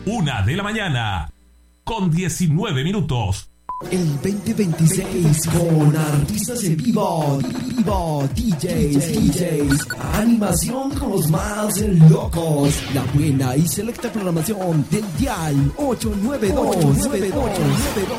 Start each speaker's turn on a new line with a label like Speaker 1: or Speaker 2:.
Speaker 1: 1:00 con 19 minutos.
Speaker 2: El 2026 con artistas en vivo, DJs, animación con los más locos, la buena y selecta programación del dial 892.